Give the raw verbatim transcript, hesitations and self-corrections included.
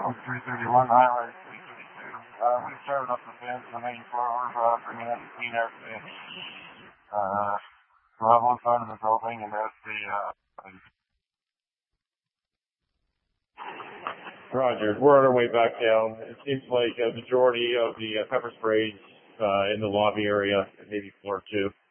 On three thirty-one Highway three thirty-two. Uh, we started up the fence on the main floor. We're uh, bringing in the clean air fence. Uh, we'll have one side of the building, and that's the, uh, Roger. We're on our way back down. It seems like a majority of the uh, pepper sprays uh, in the lobby area, maybe floor two.